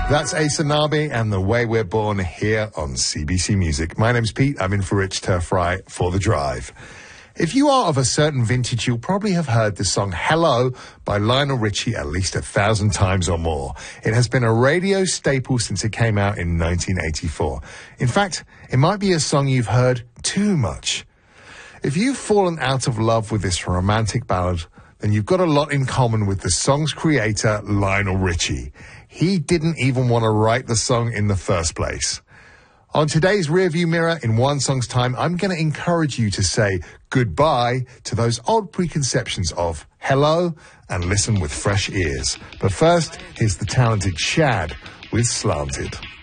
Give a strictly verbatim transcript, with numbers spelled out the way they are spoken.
That's Ace Anabi and The Way We're Born here on C B C Music. My name's Pete. I'm in for Rich Turfry for The Drive. If you are of a certain vintage, you'll probably have heard the song Hello by Lionel Richie at least a thousand times or more. It has been a radio staple since it came out in nineteen eighty-four. In fact, it might be a song you've heard too much. If you've fallen out of love with this romantic ballad, then you've got a lot in common with the song's creator, Lionel Richie. He didn't even want to write the song in the first place. On today's Rearview Mirror, in one song's time, I'm going to encourage you to say goodbye to those old preconceptions of hello and listen with fresh ears. But first, here's the talented Shad with Slanted.